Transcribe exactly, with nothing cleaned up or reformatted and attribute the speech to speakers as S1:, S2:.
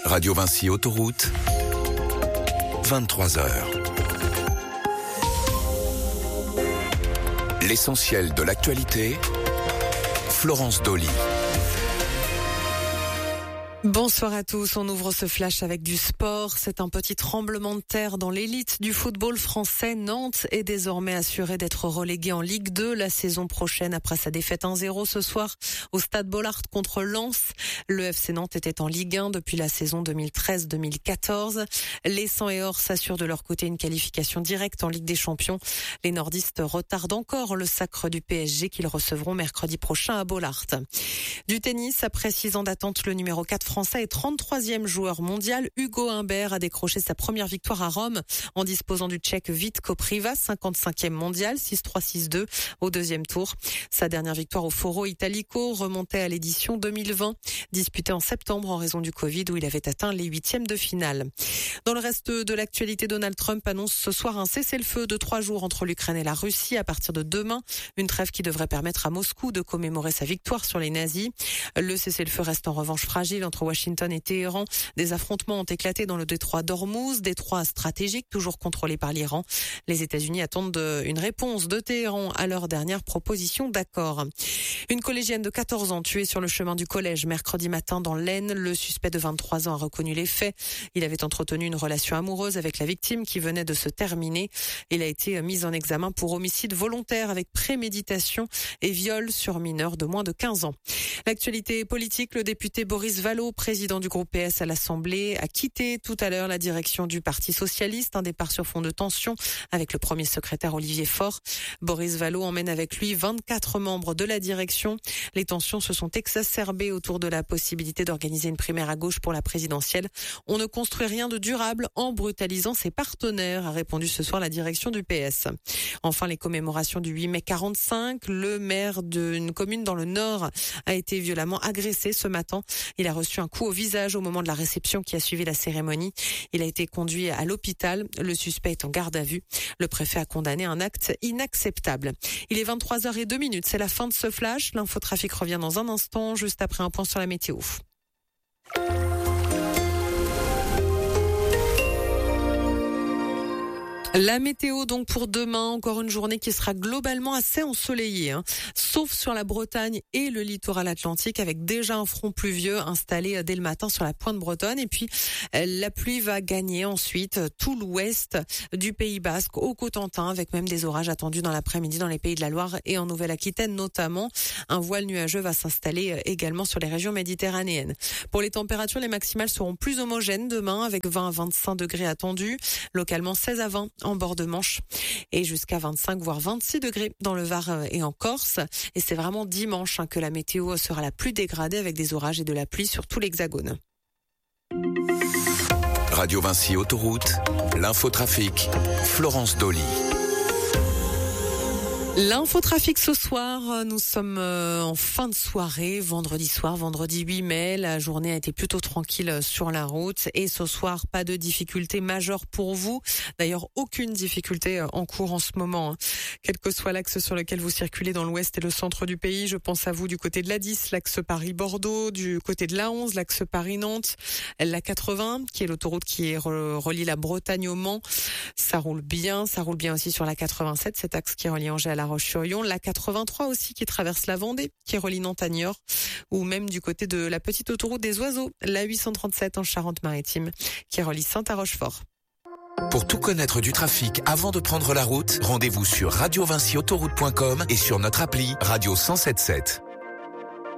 S1: Radio Vinci Autoroute, vingt-trois heures. L'essentiel de l'actualité, Florence Dolly.
S2: Bonsoir à tous, on ouvre ce flash avec du sport. C'est un petit tremblement de terre dans l'élite du football français. Nantes est désormais assuré d'être relégué en Ligue deux la saison prochaine après sa défaite un zéro ce soir au Stade Bollaert contre Lens. Le F C Nantes était en Ligue un depuis la saison deux mille treize deux mille quatorze. Les Sang et Or s'assurent de leur côté une qualification directe en Ligue des Champions. Les nordistes retardent encore le sacre du P S G qu'ils recevront mercredi prochain à Bollaert. Du tennis, après six ans d'attente, le numéro quatre français et trente-troisième joueur mondial, Hugo Humbert, a décroché sa première victoire à Rome en disposant du Tchèque Vít Kopriva, cinquante-cinquième mondial, six trois six deux au deuxième tour. Sa dernière victoire au Foro Italico remontait à l'édition deux mille vingt, disputée en septembre en raison du Covid où il avait atteint les huitièmes de finale. Dans le reste de l'actualité, Donald Trump annonce ce soir un cessez-le-feu de trois jours entre l'Ukraine et la Russie à partir de demain. Une trêve qui devrait permettre à Moscou de commémorer sa victoire sur les nazis. Le cessez-le-feu reste en revanche fragile entre Washington et Téhéran. Des affrontements ont éclaté dans le détroit d'Ormuz, détroit stratégique toujours contrôlé par l'Iran. Les États-Unis attendent une réponse de Téhéran à leur dernière proposition d'accord. Une collégienne de quatorze ans tuée sur le chemin du collège mercredi matin dans l'Aisne. Le suspect de vingt-trois ans a reconnu les faits. Il avait entretenu une relation amoureuse avec la victime qui venait de se terminer. Il a été mis en examen pour homicide volontaire avec préméditation et viol sur mineur de moins de quinze ans. L'actualité politique, le député Boris Vallaud, président du groupe P S à l'Assemblée, a quitté tout à l'heure la direction du Parti socialiste, un départ sur fond de tension avec le premier secrétaire Olivier Faure. Boris Vallaud emmène avec lui vingt-quatre membres de la direction. Les tensions se sont exacerbées autour de la possibilité d'organiser une primaire à gauche pour la présidentielle. On ne construit rien de durable en brutalisant ses partenaires, a répondu ce soir la direction du P S. Enfin, les commémorations du huit mai quarante-cinq. Le maire d'une commune dans le Nord a été violemment agressé ce matin. Il a reçu un coup au visage au moment de la réception qui a suivi la cérémonie. Il a été conduit à l'hôpital. Le suspect est en garde à vue. Le préfet a condamné un acte inacceptable. Il est vingt-trois heures zéro deux minutes. C'est la fin de ce flash. L'infotrafic revient dans un instant, juste après un point sur la météo. La météo donc pour demain, encore une journée qui sera globalement assez ensoleillée, hein, sauf sur la Bretagne et le littoral atlantique avec déjà un front pluvieux installé dès le matin sur la pointe bretonne. Et puis la pluie va gagner ensuite tout l'ouest du Pays Basque au Cotentin avec même des orages attendus dans l'après-midi dans les Pays de la Loire et en Nouvelle-Aquitaine notamment. Un voile nuageux va s'installer également sur les régions méditerranéennes. Pour les températures, les maximales seront plus homogènes demain avec vingt à vingt-cinq degrés attendus, localement seize à vingt en bord de Manche et jusqu'à vingt-cinq voire vingt-six degrés dans le Var et en Corse. Et c'est vraiment dimanche hein, que la météo sera la plus dégradée avec des orages et de la pluie sur tout l'Hexagone.
S1: Radio Vinci Autoroute, l'infotrafic, Florence Dolly.
S2: L'infotrafic ce soir, nous sommes en fin de soirée, vendredi soir, vendredi huit mai. La journée a été plutôt tranquille sur la route et ce soir, pas de difficultés majeures pour vous. D'ailleurs, aucune difficulté en cours en ce moment. Quel que soit l'axe sur lequel vous circulez dans l'ouest et le centre du pays, je pense à vous du côté de l'A dix, l'axe Paris-Bordeaux, du côté de l'A onze, l'axe Paris-Nantes, la quatre-vingts, qui est l'autoroute qui relie la Bretagne au Mans. Ça roule bien, ça roule bien aussi sur la quatre-vingt-sept, cet axe qui relie Angers à La Roche-sur-Yon, la quatre-vingt-trois aussi qui traverse la Vendée, qui relie Nantes à Niort, ou même du côté de la petite autoroute des Oiseaux, la huit cent trente-sept en Charente-Maritime, qui relie Saint à Rochefort.
S1: Pour tout connaître du trafic avant de prendre la route, rendez-vous sur radio vinci autoroute point com et sur notre appli Radio cent soixante-dix-sept.